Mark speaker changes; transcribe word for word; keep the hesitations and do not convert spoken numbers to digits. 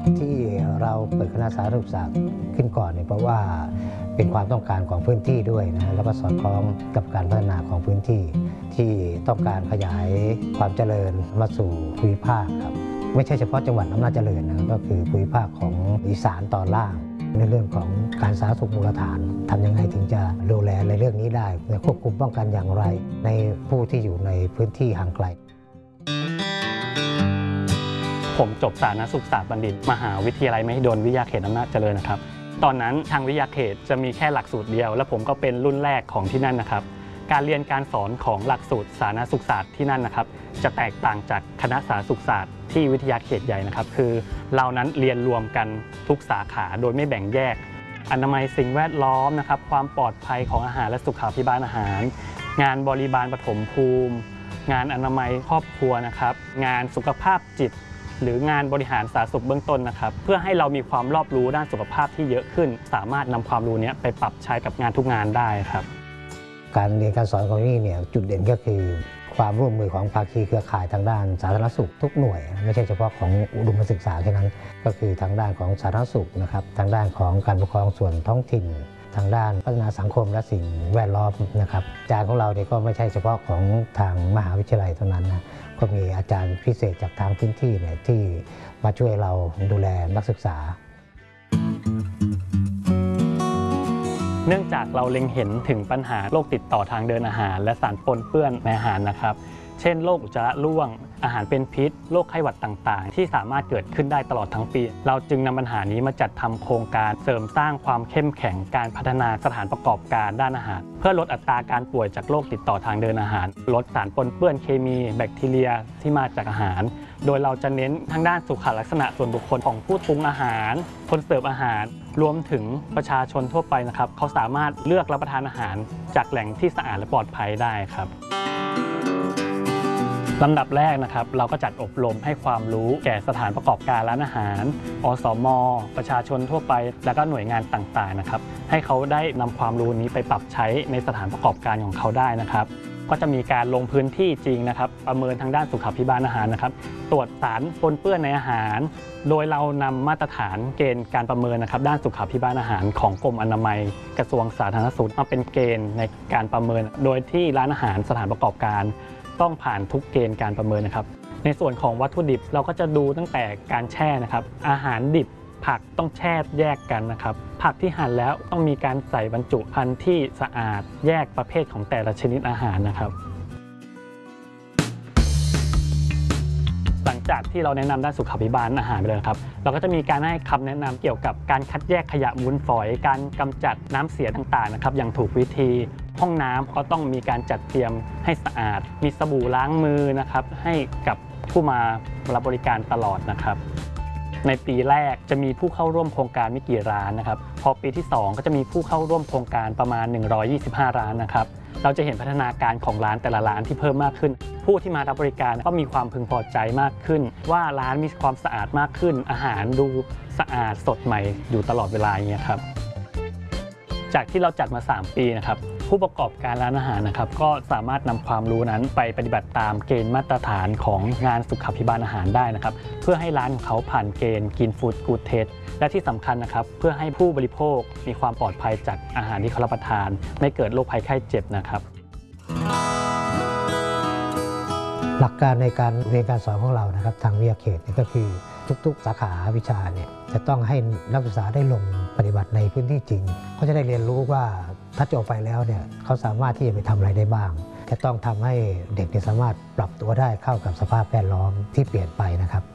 Speaker 1: ที่เราเปิดคณะสาธารณสุขศาสตร์ขึ้นก่อนเนี่ยเพราะว่าเป็นความต้องการของพื้นที่ด้วยนะแล้วก็สอดคล้องกับการพัฒนาของพื้นที่ที่ต้องการขยายความเจริญมาสู่ภูมิภาคครับไม่ใช่เฉพาะจังหวัดอำนาจเจริญนะก็คือภูมิภาคของอีสานตอนล่างในเรื่องของการสาธารณสุขมูลฐานทำยังไงถึงจะดูแลในเรื่องนี้ได้ควบคุมป้องกันอย่างไรในผู้ที่อยู่ในพื้นที่ห่างไกล
Speaker 2: ผมจบสาธารณสุขศาสตร์บัณฑิตมหาวิทยาลัยมหิดลวิทยาเขตอำนาจเจริญนะครับตอนนั้นทางวิทยาเขตจะมีแค่หลักสูตรเดียวและผมก็เป็นรุ่นแรกของที่นั่นนะครับการเรียนการสอนของหลักสูตรสาธารณสุขศาสตร์ที่นั่นนะครับจะแตกต่างจากคณะสาธารณสุขศาสตร์ที่วิทยาเขตใหญ่นะครับคือเรานั้นเรียนรวมกันทุกสาขาโดยไม่แบ่งแยกอนามัยสิ่งแวดล้อมนะครับความปลอดภัยของอาหารและสุขาภิบาลอาหารงานบริบาลปฐมภูมิงานอนามัยครอบครัวนะครับงานสุขภาพจิตหรืองานบริหารสาธารณสุขเบื้องต้นนะครับเพื่อให้เรามีความรอบรู้ด้านสุขภาพที่เยอะขึ้นสามารถนำความรู้นี้ไปปรับใช้กับงานทุกงานได้ครับ
Speaker 1: การเรียนการสอนของนี่เนี่ยจุดเด่นก็คือความร่วมมือของภาคีเครือข่ายทางด้านสาธารณสุขทุกหน่วยไม่ใช่เฉพาะของอุดมศึกษาแค่นั้นก็คือทางด้านของสาธารณสุขนะครับทางด้านของการปกครองส่วนท้องถิ่นทางด้านพัฒนาสังคมและสิ่งแวดล้อมนะครับอาจารย์ของเราเนี่ยก็ไม่ใช่เฉพาะของทางมหาวิทยาลัยเท่านั้นนะก็มีอาจารย์พิเศษจากทางพื้นที่เนี่ยที่มาช่วยเราดูแลนักศึกษา
Speaker 2: เนื่องจากเราเล็งเห็นถึงปัญหาโรคติดต่อทางเดินอาหารและสารปนเปื้อนในอาหารนะครับเช่นโรคอุจจาระร่วงอาหารเป็นพิษโรคไข้หวัดต่างๆที่สามารถเกิดขึ้นได้ตลอดทั้งปีเราจึงนำปัญหานี้มาจัดทำโครงการเสริมสร้างความเข้มแข็งการพัฒนาสถานประกอบการด้านอาหารเพื่อลดอัตราการป่วยจากโรคติดต่อทางเดินอาหารลดสารปนเปื้อนเคมีแบคทีเรียที่มาจากอาหารโดยเราจะเน้นทางด้านสุขลักษณะส่วนบุคคลของผู้ปรุงอาหารคนเสิร์ฟอาหารรวมถึงประชาชนทั่วไปนะครับเขาสามารถเลือกรับประทานอาหารจากแหล่งที่สะอาดและปลอดภัยได้ครับลำดับแรกนะครับเราก็จัดอบรมให้ความรู้แก่สถานประกอบการร้านอาหารอสม.ประชาชนทั่วไปและก็หน่วยงานต่างๆนะครับให้เขาได้นำความรู้นี้ไปปรับใช้ในสถานประกอบการของเขาได้นะครับก็จะมีการลงพื้นที่จริงนะครับประเมินทางด้านสุขภิบาลอาหารนะครับตรวจสารปนเปื้อนในอาหารโดยเรานำมาตรฐานเกณฑ์การประเมินนะครับด้านสุขภิบาลอาหารของกรมอนามัยกระทรวงสาธารณสุขมาเป็นเกณฑ์ในการประเมินโดยที่ร้านอาหารสถานประกอบการต้องผ่านทุกเกณฑ์การประเมินนะครับในส่วนของวัตถุดิบเราก็จะดูตั้งแต่การแช่นะครับอาหารดิบผักต้องแช่แยกกันนะครับผักที่หั่นแล้วต้องมีการใส่บรรจุภัณฑ์ที่สะอาดแยกประเภทของแต่ละชนิดอาหารนะครับหลังจากที่เราแนะนำด้านสุขภิบาลอาหารไปเลยครับเราก็จะมีการให้คำแนะนำเกี่ยวกับการคัดแยกขยะมูลฝอยการกำจัดน้ำเสียต่างๆนะครับอย่างถูกวิธีห้องน้ำก็ต้องมีการจัดเตรียมให้สะอาดมีสบู่ล้างมือนะครับให้กับผู้มารับบริการตลอดนะครับในปีแรกจะมีผู้เข้าร่วมโครงการไม่กี่ร้านนะครับพอปีที่สองก็จะมีผู้เข้าร่วมโครงการประมาณหนึ่งร้อยยี่สิบห้าร้านนะครับเราจะเห็นพัฒนาการของร้านแต่ละร้านที่เพิ่มมากขึ้นผู้ที่มารับบริการก็มีความพึงพอใจมากขึ้นว่าร้านมีความสะอาดมากขึ้นอาหารดูสะอาดสดใหม่อยู่ตลอดเวลาอย่างเงี้ยครับจากที่เราจัดมาสามปีนะครับผู้ประกอบการร้านอาหารนะครับก็สามารถนำความรู้นั้นไปปฏิบัติตามเกณฑ์มาตรฐานของงานสุขภิบาลอาหารได้นะครับเพื่อให้ร้านของเขาผ่านเกณฑ์กินฟู้ดกู๊ดเทสและที่สำคัญนะครับเพื่อให้ผู้บริโภคมีความปลอดภัยจากอาหารที่เขารับประทานไม่เกิดโรคภัยไข้เจ็บนะครับ
Speaker 1: หลักการในการเรียนการสอนของเรานะครับทางวิทยาเขตก็คือทุกๆสาขาวิชาเนี่ยจะต้องให้นักศึกษาได้ลงปฏิบัติในพื้นที่จริงเขาจะได้เรียนรู้ว่าถ้าจบไปแล้วเนี่ยเขาสามารถที่จะไปทำอะไรได้บ้างจะต้องทำให้เด็กสามารถปรับตัวได้เข้ากับสภาพแวดล้อมที่เปลี่ยนไปนะครับ